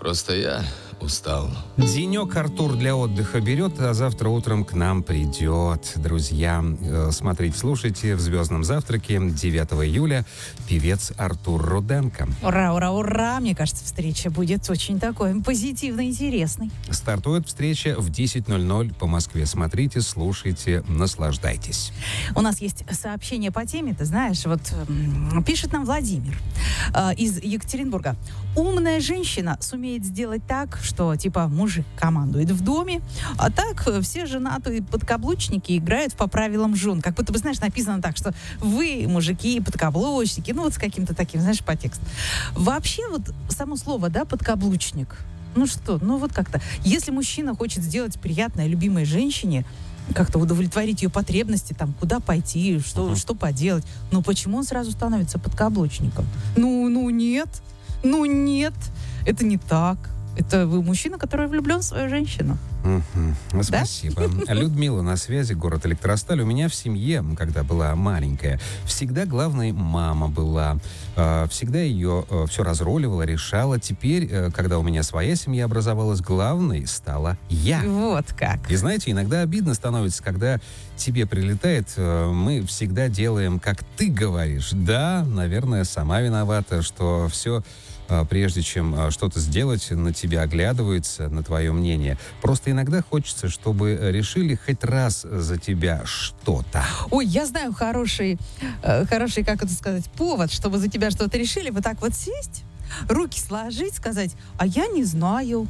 Просто я устал. Денек Артур для отдыха берет, а завтра утром к нам придет. Друзья, смотрите, слушайте в «Звездном завтраке» 9 июля певец Артур Руденко. Ура, ура, ура! Мне кажется, встреча будет очень такой позитивной, интересной. Стартует встреча в 10:00 по Москве. Смотрите, слушайте, наслаждайтесь. У нас есть сообщение по теме, ты знаешь, вот пишет нам Владимир из Екатеринбурга. Умная женщина сумеет сделать так, что типа мужик командует в доме, а так все женатые подкаблучники играют по правилам жен. Как будто бы, знаешь, написано так, что вы, мужики, подкаблучники, ну вот с каким-то таким, знаешь, подтекстом. Вообще вот само слово, да, подкаблучник, ну что, ну вот как-то. Если мужчина хочет сделать приятное любимой женщине, как-то удовлетворить ее потребности, там, куда пойти, что поделать, ну почему он сразу становится подкаблучником? Ну нет, это не так. Это вы мужчина, который влюблен в свою женщину. Спасибо. Людмила на связи, город Электросталь. У меня в семье, когда была маленькая, всегда главной мама была. Всегда ее все разруливала, решала. Теперь, когда у меня своя семья образовалась, главной стала я. Вот как. И знаете, иногда обидно становится, когда тебе прилетает, мы всегда делаем, как ты говоришь. Да, наверное, сама виновата, что все... прежде чем что-то сделать, на тебя оглядываются, на твое мнение. Просто иногда хочется, чтобы решили хоть раз за тебя что-то. Ой, я знаю хороший, как это сказать, повод, чтобы за тебя что-то решили. Вот так вот сесть, руки сложить, сказать, а я не знаю.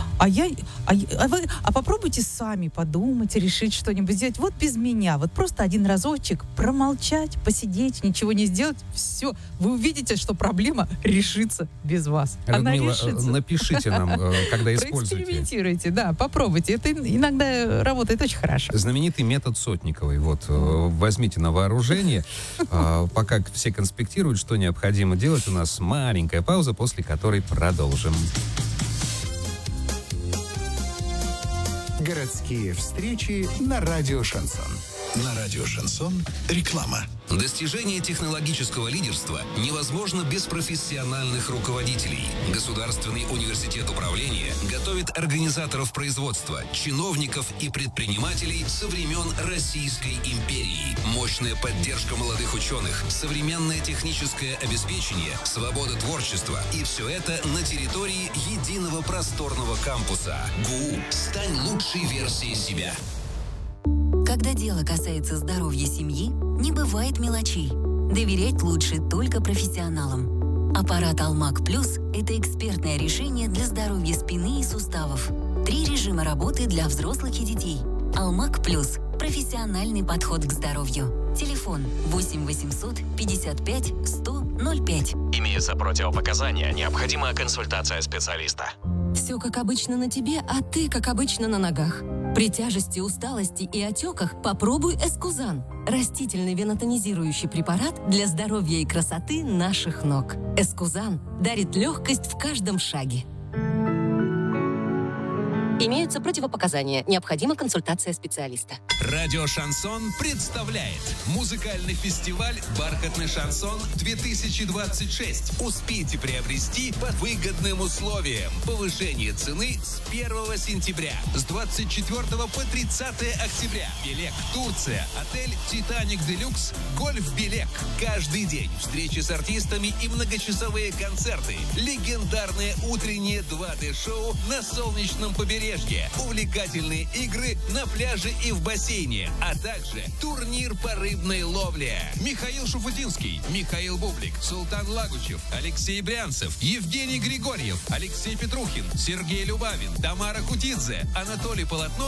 А попробуйте сами подумать, решить что-нибудь сделать. Вот без меня. Вот просто один разочек промолчать, посидеть, ничего не сделать. Все. Вы увидите, что проблема решится без вас. Она Людмила, решится. напишите нам, когда используете. Проэкспериментируйте, да, попробуйте. Это иногда работает очень хорошо. Знаменитый метод Сотниковой. Вот, возьмите на вооружение. Пока все конспектируют, что необходимо делать, у нас маленькая пауза, после которой продолжим. Городские встречи на радио «Шансон». На радио «Шансон» реклама. Достижение технологического лидерства невозможно без профессиональных руководителей. Государственный университет управления готовит организаторов производства, чиновников и предпринимателей со времен Российской империи. Мощная поддержка молодых ученых, современное техническое обеспечение, свобода творчества. И все это на территории единого просторного кампуса. ГУ. Стань лучшей версией себя. Когда дело касается здоровья семьи, не бывает мелочей. Доверять лучше только профессионалам. Аппарат «Алмак Плюс» – это экспертное решение для здоровья спины и суставов. 3 режима работы для взрослых и детей. «Алмак Плюс» – профессиональный подход к здоровью. Телефон 8 800 55 100 05. Имеются противопоказания, необходима консультация специалиста. Все как обычно на тебе, а ты как обычно на ногах. При тяжести, усталости и отеках попробуй Эскузан. Растительный венотонизирующий препарат для здоровья и красоты наших ног. Эскузан дарит легкость в каждом шаге. Имеются противопоказания. Необходима консультация специалиста. Радио «Шансон» представляет музыкальный фестиваль «Бархатный шансон-2026». Успейте приобрести по выгодным условиям. Повышение цены с 1 сентября. С 24 по 30 октября. Белек, Турция, отель «Титаник Делюкс», Гольф Белек. Каждый день встречи с артистами и многочасовые концерты. Легендарное утреннее 2D-шоу на солнечном побережье. Увлекательные игры на пляже и в бассейне, а также турнир по рыбной ловле. Михаил Шуфутинский, Михаил Бублик, Султан Лагучев, Алексей Брянцев, Евгений Григорьев, Алексей Петрухин, Сергей Любавин, Тамара Кутидзе, Анатолий Полотно